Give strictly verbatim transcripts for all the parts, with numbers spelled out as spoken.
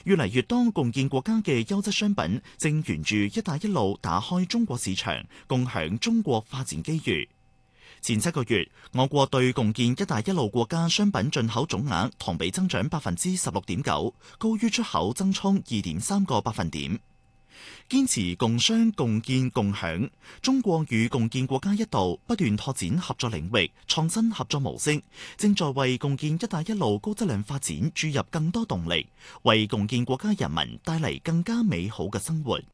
越嚟越多共建國家嘅優質商品正沿住「一帶一路」打開中國市場，共享中國發展機遇。前七個月，我國對共建「一帶一路」國家商品進口總額同比增長百分之十六點九，高於出口增速二點三個百分點。堅持共商共建共享，中國與共建國家一道不斷拓展合作領域、創新合作模式，正在為共建「一帶一路」高質量發展注入更多動力，為共建國家人民帶嚟更加美好嘅生活。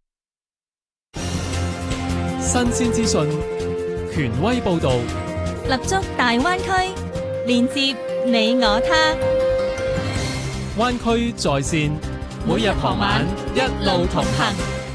新鮮資訊，權威報導， 立足大灣區，連接你我他。 灣區在線，每日傍晚一路同行。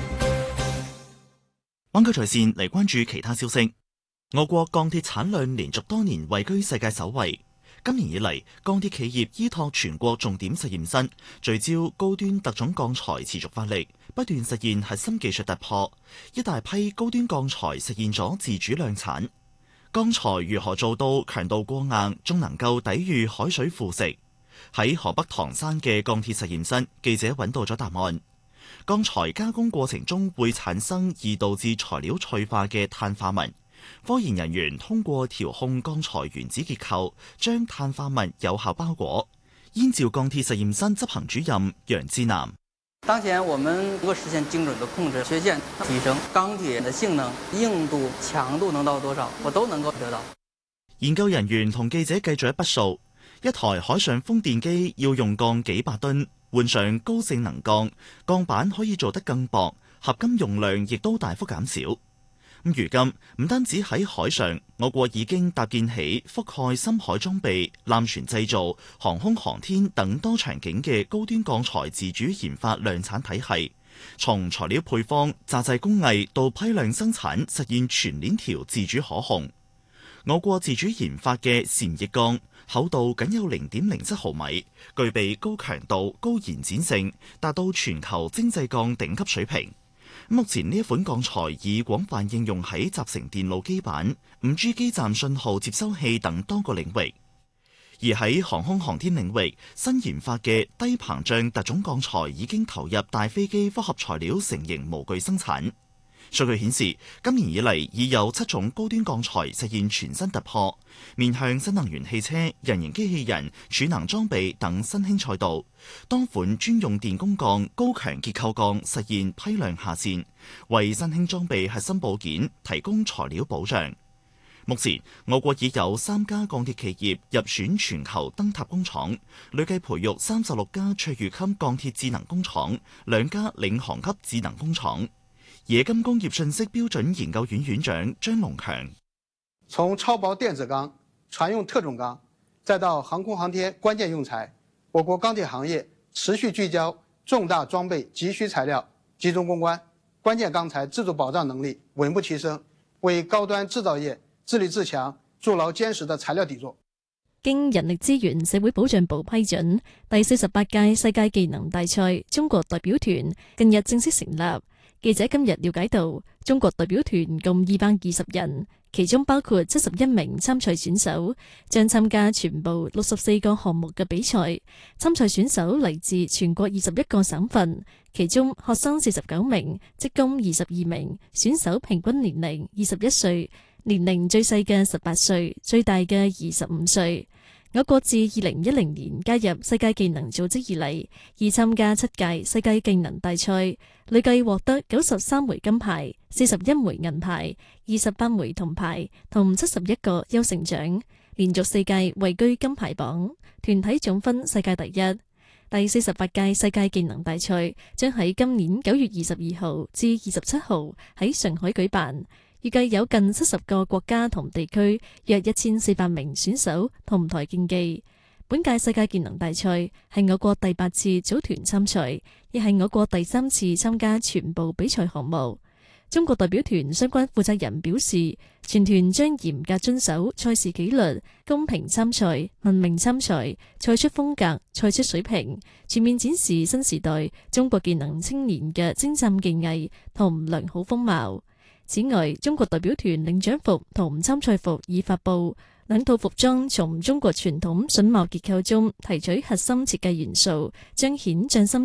灣區在線嚟關注其他消息。我國鋼鐵產量連續多年位居世界首位。今年以嚟，鋼鐵企業依託全國重點實驗室，聚焦高端特種鋼材持續發力，不斷實現核心技術突破。一大批高端鋼材實現咗自主量產。鋼材如何做到強度過硬，仲能夠抵禦海水腐蝕？喺河北唐山嘅鋼鐵實驗室，記者揾到咗答案。鋼材加工過程中會產生易導致材料脆化嘅碳化物，科研人員通過調控鋼材原子結構，將碳化物有效包裹。燕趙鋼鐵實驗室執行主任楊志南： 當前我們能夠實現精準的控制缺陷，提升鋼鐵的性能、硬度、強度能到多少，我都能夠得到。 研究人員同記者計咗一筆數，一台海上風電機要用鋼幾百噸。換上高性能鋼，鋼板可以做得更薄，合金用量亦都大幅減少。咁如今唔單止喺海上，我國已經搭建起覆蓋深海裝備、艦船製造、航空航天等多場景嘅高端鋼材自主研發量產體系，從材料配方、榨製工藝到批量生產，實現全鏈條自主可控。我國自主研發嘅旋翼鋼厚度僅有零點零七毫米，具備高強度、高延展性，達到全球精製鋼頂級水平。目前呢一款鋼材已廣泛應用喺集成電路基板、五 G 基站信號接收器等多個領域。而喺航空航天領域，新研發嘅低膨脹特種鋼材已經投入大飛機複合材料成型模具生產。數據顯示，今年以嚟已有七種高端鋼材實現全新突破，面向新能源汽車、人形機器人、儲能裝備等新興賽道。多款專用電工鋼、高強結構鋼實現批量下線，為新興裝備核心部件提供材料保障。目前，我國已有三家鋼鐵企業入選全球燈塔工廠，累計培育三十六家卓越級鋼鐵智能工廠，兩家領航級智能工廠。冶金工業信息標準研究院院長張龍強： 從超薄電子鋼、船用特種鋼，再到航空航天關鍵用材，我國鋼鐵行業持續聚焦重大裝備急需材料集中攻關，關鍵鋼材自主保障能力穩步提升，為高端製造業自立自強築牢堅實的材料底座。 經人力資源社會保障部批准，第四十八屆世界技能大賽中國代表團近日正式成立。記者今日了解到，中國代表團共二百二十人，其中包括七十一名參賽選手，將參加全部六十四個項目嘅比賽。參賽選手嚟自全國二十一個省份，其中學生四十九名，職工二十二名，選手平均年齡二十一歲，年齡最細嘅十八歲，最大嘅二十五歲。我國自二零一零年加入世界技能組織以嚟，已參加七屆世界技能大賽，累計獲得九十三枚金牌、四十一枚銀牌、二十八枚銅牌同七十一個優勝獎，連續四屆位居金牌榜，團體總分世界第一。第四十八屆世界技能大賽將喺今年九月二十二號至二十七號喺上海舉辦。預計有近七十個國家同地區，約一千四百名選手同台競技。本屆世界技能大賽係我國第八次組團參賽，亦係我國第三次參加全部比賽項目。中國代表團相關負責人表示，全團將嚴格遵守賽事紀律，公平參賽、文明參賽，賽出風格、賽出水平，全面展示新時代中國技能青年嘅精湛技藝同良好風貌。此外，中國代表團領獎服同參賽服已發布，兩套服裝從中國傳統榫卯結構中提取核心設計元素，彰顯匠心